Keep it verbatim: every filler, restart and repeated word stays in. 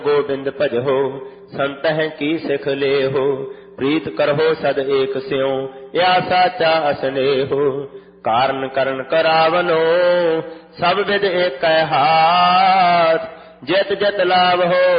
गोबिंद भजहो संतह की सिख लेहो। प्रीत करहो सद एक स्यों या साचा असनेहो। कारण करण करावनो सब विद एक हाथ जित जित लाभ हो